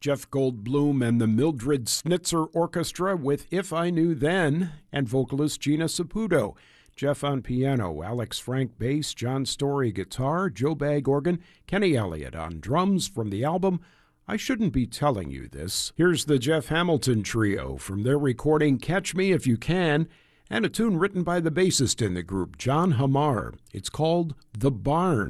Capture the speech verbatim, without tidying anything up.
Jeff Goldblum and the Mildred Snitzer Orchestra with If I Knew Then, and vocalist Gina Saputo. Jeff on piano, Alex Frank bass, John Story guitar, Joe Bagg organ, Kenny Elliott on drums from the album I Shouldn't Be Telling You This. Here's the Jeff Hamilton Trio from their recording Catch Me If You Can, and a tune written by the bassist in the group, John Hamar. It's called The Barn.